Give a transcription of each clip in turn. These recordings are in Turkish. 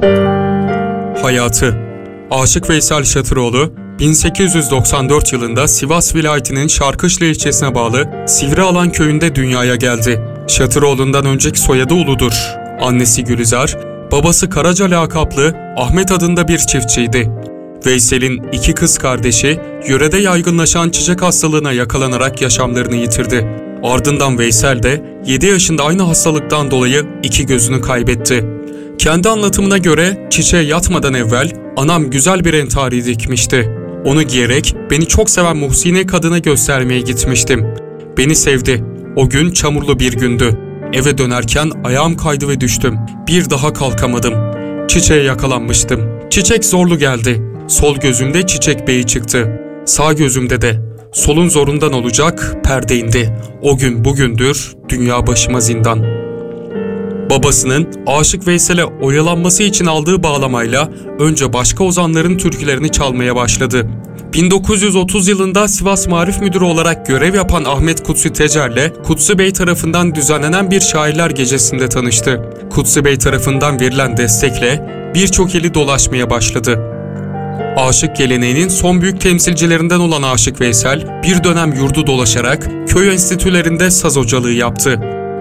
Hayatı. Aşık Veysel Şatıroğlu, 1894 yılında Sivas vilayetinin Şarkışla ilçesine bağlı Sivrialan köyünde dünyaya geldi. Şatıroğlu'ndan önceki soyadı Ulu'dur. Annesi Gülizar, babası Karaca lakaplı Ahmet adında bir çiftçiydi. Veysel'in iki kız kardeşi, yörede yaygınlaşan çiçek hastalığına yakalanarak yaşamlarını yitirdi. Ardından Veysel de 7 yaşında aynı hastalıktan dolayı iki gözünü kaybetti. Kendi anlatımına göre çiçeğe yatmadan evvel anam güzel bir entari dikmişti. Onu giyerek beni çok seven Muhsine kadına göstermeye gitmiştim. Beni sevdi. O gün çamurlu bir gündü. Eve dönerken ayağım kaydı ve düştüm. Bir daha kalkamadım. Çiçeğe yakalanmıştım. Çiçek zorlu geldi. Sol gözümde çiçek beyi çıktı. Sağ gözümde de. Solun zorundan olacak perde indi. O gün bugündür dünya başıma zindan. Babasının Aşık Veysel'e oyalanması için aldığı bağlamayla önce başka ozanların türkülerini çalmaya başladı. 1930 yılında Sivas Marif Müdürü olarak görev yapan Ahmet Kutsi Tecer'le Kutsi Bey tarafından düzenlenen bir şairler gecesinde tanıştı. Kutsi Bey tarafından verilen destekle birçok ili dolaşmaya başladı. Aşık geleneğinin son büyük temsilcilerinden olan Aşık Veysel bir dönem yurdu dolaşarak köy enstitülerinde saz hocalığı yaptı.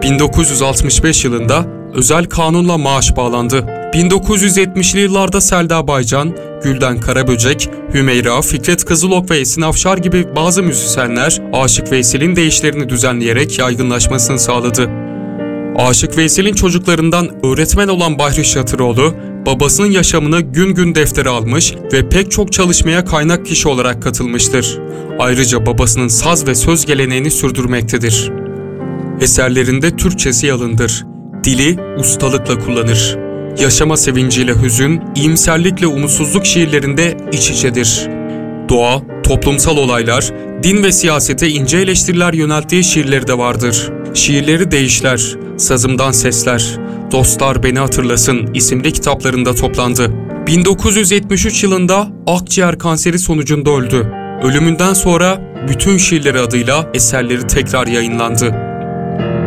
1965 yılında özel kanunla maaş bağlandı. 1970'li yıllarda Selda Baycan, Gülden Karaböcek, Hümeyra, Fikret Kızılok ve Esin Afşar gibi bazı müzisyenler Aşık Veysel'in deyişlerini düzenleyerek yaygınlaşmasını sağladı. Aşık Veysel'in çocuklarından öğretmen olan Bahri Şatıroğlu, babasının yaşamını gün gün deftere almış ve pek çok çalışmaya kaynak kişi olarak katılmıştır. Ayrıca babasının saz ve söz geleneğini sürdürmektedir. Eserlerinde Türkçesi yalındır. Dili ustalıkla kullanır. Yaşama sevinciyle hüzün, iyimserlikle umutsuzluk şiirlerinde iç içedir. Doğa, toplumsal olaylar, din ve siyasete ince eleştiriler yönelttiği şiirleri de vardır. Şiirleri Deyişler, Sazımdan Sesler, Dostlar Beni Hatırlasın isimli kitaplarında toplandı. 1973 yılında akciğer kanseri sonucunda öldü. Ölümünden sonra bütün şiirleri adıyla eserleri tekrar yayınlandı.